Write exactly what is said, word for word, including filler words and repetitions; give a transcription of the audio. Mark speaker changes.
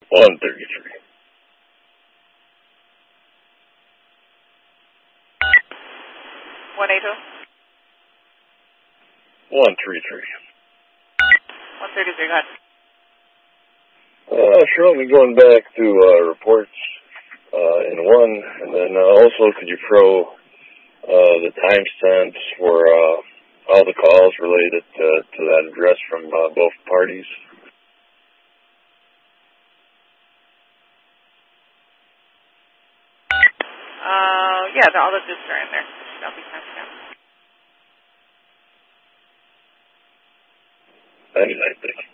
Speaker 1: one thirty-three.
Speaker 2: one eighty.
Speaker 1: one thirty-three.
Speaker 2: one thirty-three, go ahead.
Speaker 1: Uh, sure, I'll be going back to uh, reports uh, in one, and then uh, also could you throw uh, the timestamps for uh, all the calls related to, to that address from uh, both parties?
Speaker 2: Uh, yeah, the, all the discs are in there. That'll be timestamped.
Speaker 1: ninety-nine, thank you.